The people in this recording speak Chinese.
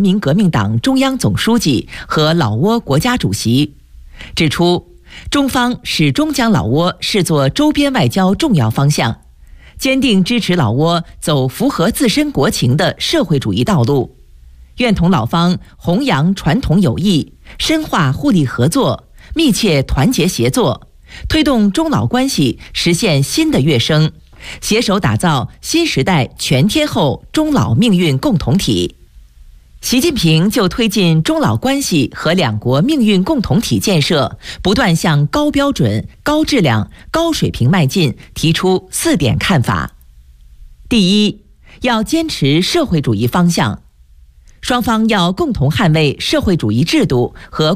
民革命党中央总书记和老挝国家主席，指出中方始终将老挝视作周边外交重要方向，坚定支持老挝走符合自身国情的社会主义道路，愿同老方弘扬传统友谊，深化互利合作，密切团结协作，推动中老关系实现新的跃升，携手打造新时代全天候中老命运共同体。习近平就推进中老关系和两国命运共同体建设不断向高标准、高质量、高水平迈进提出4点看法。第一，要坚持社会主义方向，双方要共同捍卫社会主义制度和